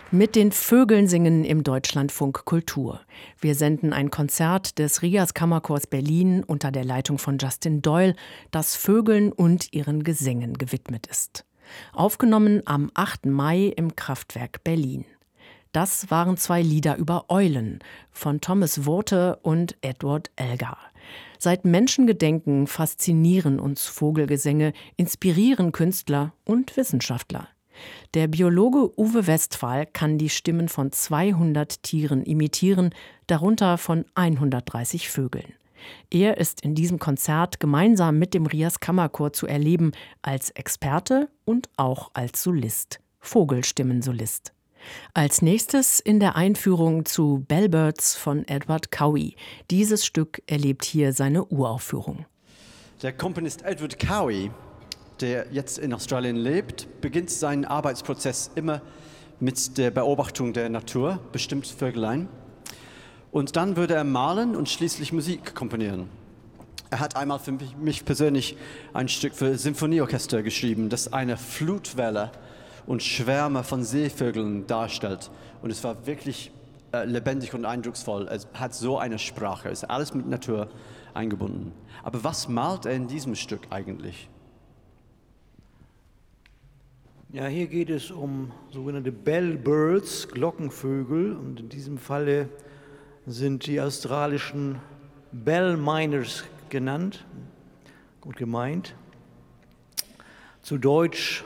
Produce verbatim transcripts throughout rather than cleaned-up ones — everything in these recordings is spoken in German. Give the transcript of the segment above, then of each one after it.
Mit den Vögeln singen im Deutschlandfunk Kultur. Wir senden ein Konzert des Rias Kammerchors Berlin unter der Leitung von Justin Doyle, das Vögeln und ihren Gesängen gewidmet ist. Aufgenommen am achten Mai im Kraftwerk Berlin. Das waren zwei Lieder über Eulen von Thomas Wurte und Edward Elgar. Seit Menschengedenken faszinieren uns Vogelgesänge, inspirieren Künstler und Wissenschaftler. Der Biologe Uwe Westphal kann die Stimmen von zweihundert Tieren imitieren, darunter von hundertdreißig Vögeln. Er ist in diesem Konzert gemeinsam mit dem Rias Kammerchor zu erleben, als Experte und auch als Solist, Vogelstimmensolist. Als nächstes in der Einführung zu Bellbirds von Edward Cowie. Dieses Stück erlebt hier seine Uraufführung. Der Komponist Edward Cowie, der jetzt in Australien lebt, beginnt seinen Arbeitsprozess immer mit der Beobachtung der Natur, bestimmt Vögelein. Und dann würde er malen und schließlich Musik komponieren. Er hat einmal für mich persönlich ein Stück für Symphonieorchester geschrieben, das eine Flutwelle und Schwärme von Seevögeln darstellt. Und es war wirklich äh, lebendig und eindrucksvoll. Es hat so eine Sprache, es ist alles mit Natur eingebunden. Aber was malt er in diesem Stück eigentlich? Ja, hier geht es um sogenannte Bellbirds, Glockenvögel. Und in diesem Falle sind die australischen Bell Miners genannt, gut gemeint. Zu Deutsch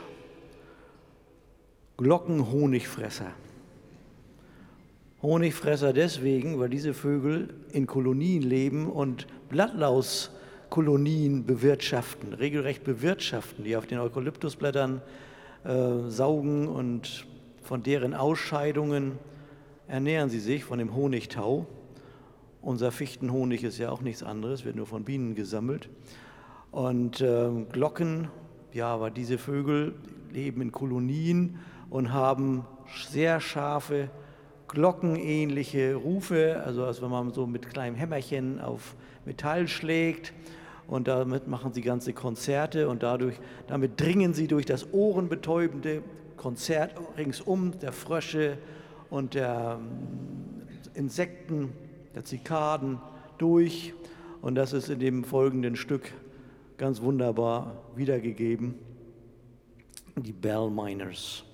Glockenhonigfresser. Honigfresser deswegen, weil diese Vögel in Kolonien leben und Blattlauskolonien bewirtschaften, regelrecht bewirtschaften, die auf den Eukalyptusblättern äh, saugen, und von deren Ausscheidungen ernähren sie sich, von dem Honigtau. Unser Fichtenhonig ist ja auch nichts anderes, wird nur von Bienen gesammelt. Und äh, Glocken, ja, aber diese Vögel leben in Kolonien und haben sehr scharfe, glockenähnliche Rufe, also als wenn man so mit kleinem Hämmerchen auf Metall schlägt, und damit machen sie ganze Konzerte, und dadurch, damit dringen sie durch das ohrenbetäubende Konzert ringsum der Frösche und der Insekten, der Zikaden durch, und das ist in dem folgenden Stück ganz wunderbar wiedergegeben, die Bell Miners.